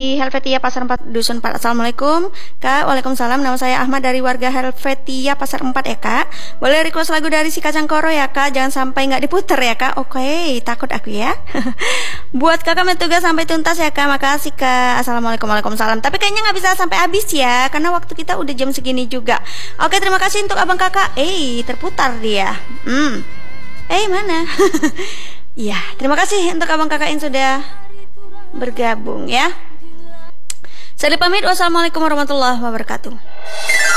Helvetia Pasar 4 Dusun 4. Assalamualaikum Kak. Waalaikumsalam. Nama saya Ahmad dari warga Helvetia Pasar 4 ya Kak. Boleh request lagu dari si Kacang Koro ya Kak. Jangan sampai nggak diputer ya Kak. Oke, takut aku ya. Buat kakak tugas sampai tuntas ya Kak. Makasih Kak. Assalamualaikum. Waalaikumsalam. Tapi kayaknya nggak bisa sampai habis ya, karena waktu kita udah jam segini juga. Oke, terima kasih untuk abang kakak. Terputar dia. Mana? Ya, terima kasih untuk abang kakak yang sudah bergabung ya. Saya pamit. Wassalamualaikum warahmatullahi wabarakatuh.